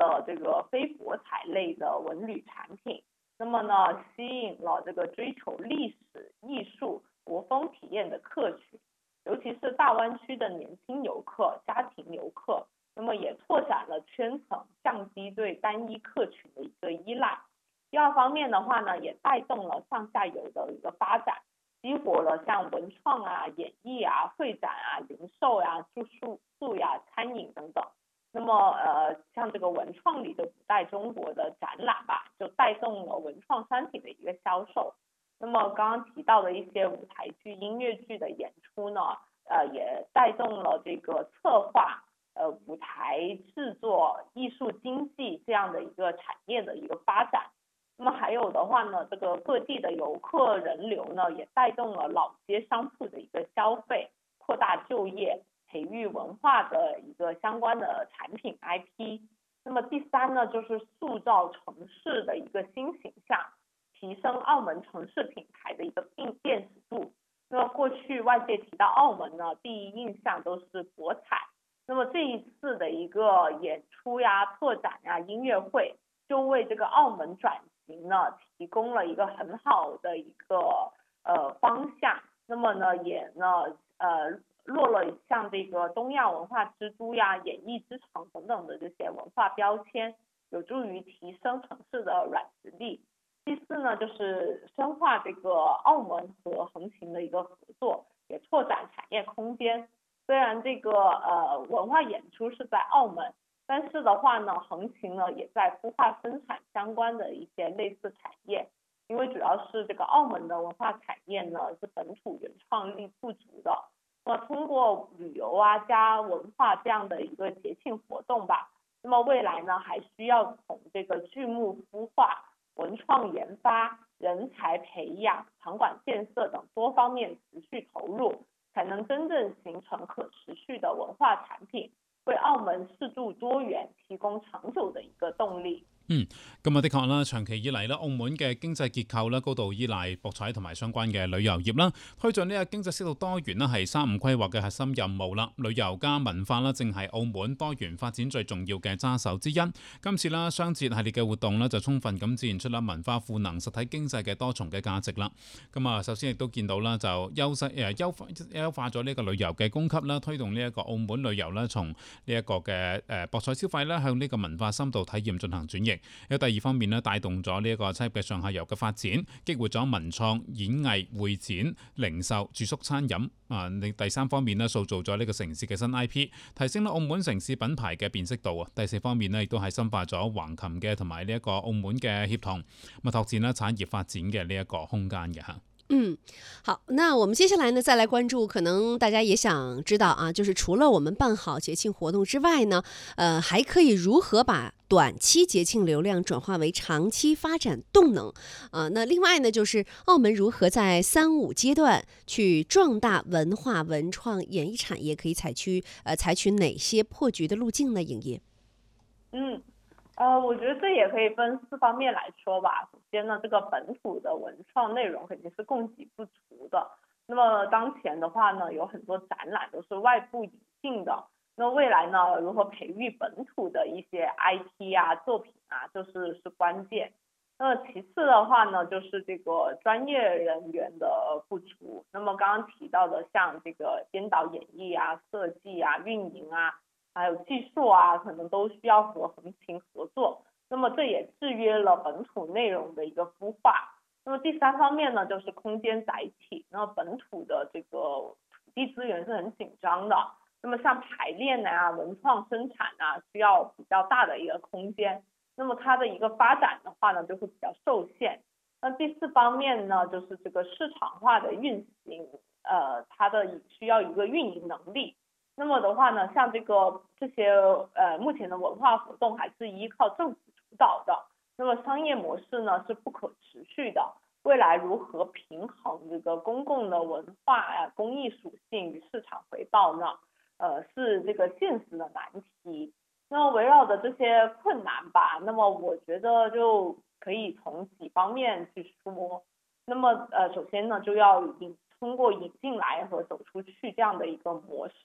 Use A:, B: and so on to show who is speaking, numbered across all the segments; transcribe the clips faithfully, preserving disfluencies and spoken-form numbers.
A: 的这个非博彩类的文旅产品，那么呢，吸引了这个追求历史、艺术、国风体验的客群，尤其是大湾区的年轻游客、家庭游客，那么也拓展了圈层，降低对单一客群的一个依赖。第二方面的话呢，也带动了上下游的一个发展，激活了像文创啊、演艺啊、会展啊、零售呀、住宿宿呀、餐饮等等。那么呃，像这个文创里的古代中国的展览吧，就带动了文创商品的一个销售。那么刚刚提到的一些舞台剧、音乐剧的演出呢，呃，也带动了这个策划、呃舞台制作、艺术经济这样的一个产业的一个发展。那么还有的话呢，这个各地的游客人流呢，也带动了老街商铺的一个消费，扩大就业，培育文化的一个相关的产品 I P。那么第三呢，就是塑造城市的一个新形象，提升澳门城市品牌的一个辨辨识度。那么过去外界提到澳门呢，第一印象都是博彩。那么这一次的一个演出呀、特展呀、音乐会，就为这个澳门转型呢提供了一个很好的一个呃方向。那么呢，也呢呃落了像这个东亚文化之都呀、演艺之城等等的这些文化标签，有助于提升城市的软实力。第四呢，就是深化这个澳门和横琴的一个合作，也拓展产业空间。虽然这个呃文化演出是在澳门，但是的话呢，横琴呢也在孵化生产相关的一些类似产业，因为主要是这个澳门的文化产业呢是本土原创力不足的，那么通过旅游啊加文化这样的一个节庆活动吧，那么未来呢还需要从这个剧目孵化、文创研发、人才培养、场馆建设等多方面持续投入，才能真正形成可持续的文化产品，為澳門適度多元提供長久的一個動力。
B: 嗯，咁啊，的確啦，長期以嚟咧，澳門嘅經濟結構咧高度依賴博彩同埋相關嘅旅遊業啦，推進呢個經濟適度多元啦係三五規劃嘅核心任務啦。旅遊加文化啦，正係澳門多元發展最重要嘅揸手之一。今次啦，雙節系列嘅活動咧就充分咁展現出啦文化賦能實體經濟嘅多重嘅價值啦。咁啊，首先亦都見到啦，就優勢誒優化優化咗呢個旅遊嘅供給啦，推動呢一個澳門旅遊啦，從呢一個嘅誒博彩消費啦，向呢個文化深度體驗進行轉型。有第二方面咧，帶動咗呢一個產業嘅上下游嘅發展，激活咗文創、演藝、會展、零售、住宿、餐飲。啊，第三方面咧，塑造咗呢個城市嘅新 I P， 提升咗澳門城市品牌嘅辨識度啊。第四方面咧，亦都係深化咗橫琴嘅同埋呢一個澳門嘅協同，咁拓展啦產業發展嘅呢一個空間嘅嚇。
C: 嗯，好，那我们接下来呢，再来关注，可能大家也想知道啊，就是除了我们办好节庆活动之外呢，呃，还可以如何把短期节庆流量转化为长期发展动能？呃，那另外呢，就是澳门如何在三五阶段去壮大文化、文创、演艺产业，可以采取呃采取哪些破局的路径呢？影业？
A: 嗯。呃，我觉得这也可以分四方面来说吧。首先呢，这个本土的文创内容肯定是供给不足的。那么当前的话呢，有很多展览都是外部引进的。那未来呢，如何培育本土的一些 I P 啊、作品啊，就是是关键。那么其次的话呢，就是这个专业人员的不足。那么刚刚提到的，像这个编导演绎啊、设计啊、运营啊。还有技术啊，可能都需要和横琴合作，那么这也制约了本土内容的一个孵化。那么第三方面呢，就是空间载体。那么本土的这个土地资源是很紧张的，那么像排练啊、文创生产啊，需要比较大的一个空间，那么它的一个发展的话呢，就会比较受限。那第四方面呢，就是这个市场化的运行，呃，它的需要一个运营能力。那么的话呢，像这个这些呃目前的文化活动还是依靠政府主导的，那么商业模式呢是不可持续的。未来如何平衡这个公共的文化呀、公益属性与市场回报呢？呃，是这个现实的难题。那么围绕着这些困难吧，那么我觉得就可以从几方面去说。那么呃，首先呢，就要引通过引进来和走出去这样的一个模式。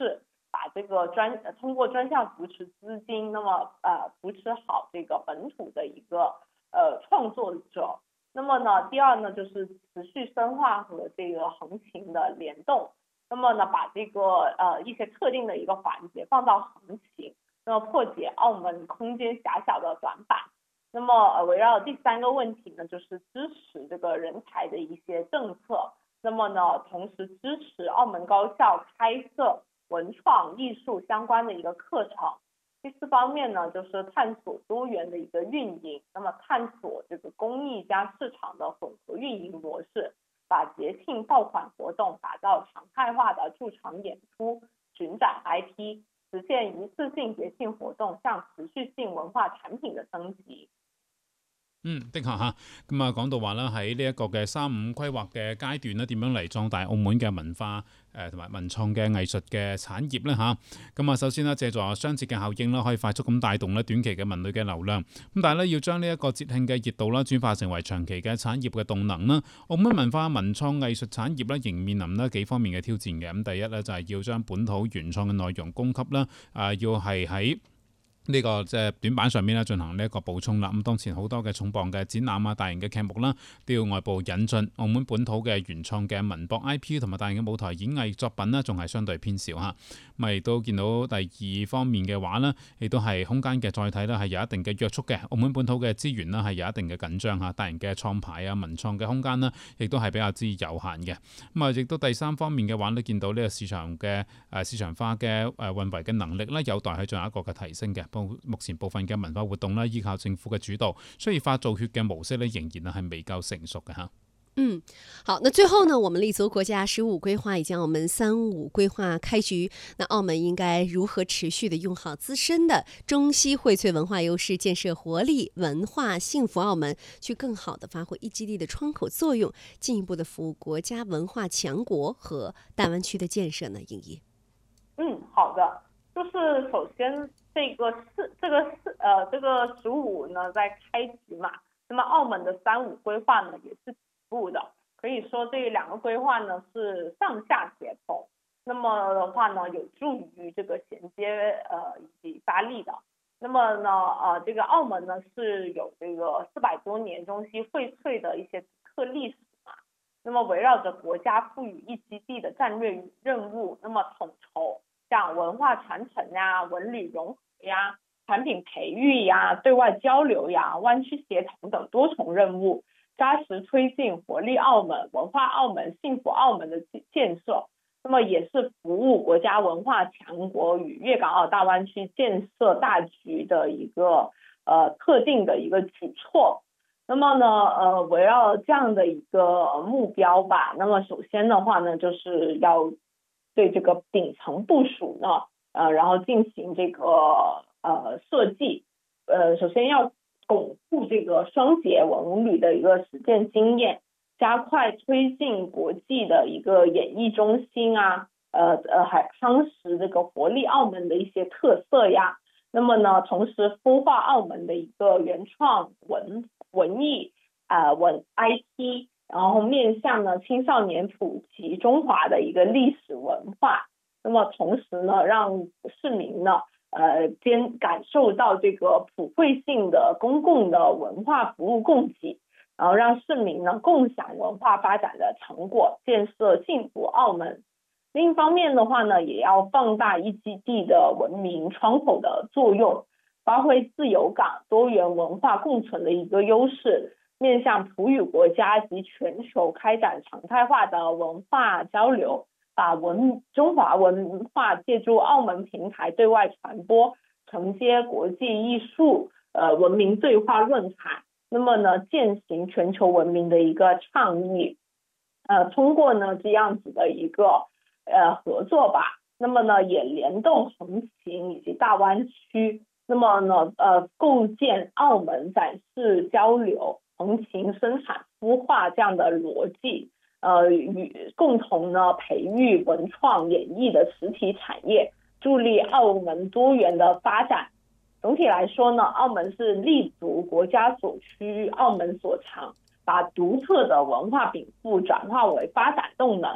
A: 把这个专通过专项扶持资金，那么呃扶持好这个本土的一个呃创作者。那么呢，第二呢就是持续深化和这个横琴的联动。那么呢，把这个呃一些特定的一个环节放到横琴，那么破解澳门空间狭小的短板。那么呃围绕第三个问题呢，就是支持这个人才的一些政策。那么呢，同时支持澳门高校开设文创艺术相关的一个课程。第四方面呢，就是探索多元的一个运营，那么探索这个公益加市场的混合运营模式，把节庆爆款活动打造常态化的驻场演出、巡展 I P， 实现一次性节慶活動向持續性文化產品嘅升級。
B: 嗯，的確嚇，咁啊講到話啦，喺呢一個嘅三五規劃嘅階段咧，點樣嚟壯大澳門嘅文化誒同埋文創嘅藝術嘅產業咧嚇？咁啊，首先啦，借助雙節嘅效應啦，可以快速咁帶動咧短期嘅文旅嘅流量。咁但係咧，要將呢一個節慶嘅熱度啦，轉化成為長期嘅產業嘅動能啦。澳門文化文創藝術產業咧，仍面臨咧幾方面嘅挑戰嘅。咁第一咧就係要將本土原創嘅內容供給啦，啊要係喺呢個即係短板上面咧進行呢一個補充啦。咁當前好多嘅重磅嘅展覽啊、大型嘅劇目啦，都要外部引進。澳門本土嘅原創嘅文博 I P 同埋大型嘅舞台演藝作品呢，仲係相對偏少嚇。咁亦都見到第二方面嘅話呢，亦都係空間嘅載體咧係有一定嘅約束嘅。澳門本土嘅資源呢係有一定嘅緊張嚇，大型嘅創牌啊、文創嘅空間呢，亦都係比較之有限嘅。咁啊，亦都第三方面嘅話呢，見到呢個市場嘅誒市場化嘅誒運維嘅能力呢，有待去進行一個嘅提升嘅。目前部分嘅文化活動咧，依靠政府嘅主導，商業化造血嘅模式咧，仍然係未夠成熟嘅嚇。
C: 嗯，好，那最後呢，我們立足國家十五規劃以及澳門三五規劃開局，那澳門應該如何持續地用好自身的中西薈萃文化優勢，建設活力文化幸福澳門，去更好地發揮一基地的窗口作用，進一步地服務國家文化強國和大灣區的建設呢？盈怡。
A: 嗯，好的，就是首先。这个四这个四呃这个十五呢在开局嘛，那么澳门的三五规划呢也是起步的，可以说这两个规划呢是上下协同，那么的话呢有助于这个衔接呃以及发力的。那么呢呃这个澳门呢是有这个四百多年中西荟萃的一些特历史嘛，那么围绕着国家赋予一基地的战略任务，那么统筹像文化传承呀、文旅融合呀、产品培育呀、对外交流呀、湾区协同等多重任务，扎实推进活力澳门、文化澳门、幸福澳门的建设。那么也是服务国家文化强国与粤港澳大湾区建设大局的一个呃特定的一个举措。那么呢呃围绕这样的一个目标吧，那么首先的话呢，就是要对这个顶层部署呢，呃，然后进行这个呃设计，呃，首先要巩固这个双节文旅的一个实践经验，加快推进国际的一个演艺中心啊，呃呃，还夯实这个活力澳门的一些特色呀。那么呢，同时孵化澳门的一个原创文文艺啊、呃、文 I P。然后面向呢青少年普及中华的一个历史文化，那么同时呢让市民呢呃先感受到这个普惠性的公共的文化服务供给，然后让市民呢共享文化发展的成果，建设幸福澳门。另一方面的话呢，也要放大一基地的文明窗口的作用，发挥自由港多元文化共存的一个优势，面向普语国家及全球开展常态化的文化交流，把文中华文化借助澳门平台对外传播，承接国际艺术呃文明对话论坛，那么呢践行全球文明的一个倡议，呃通过呢这样子的一个呃合作吧，那么呢也联动横琴以及大湾区，那么呢呃构建澳门展示交流、横琴生产孵化这样的逻辑，呃与共同呢培育文创演艺的实体产业，助力澳门多元的发展。总体来说呢，澳门是立足国家所需、澳门所长，把独特的文化禀赋转化为发展动能，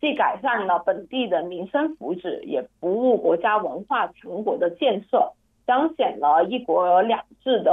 A: 既改善了本地的民生福祉，也服务国家文化成果的建设，彰显了一国两制的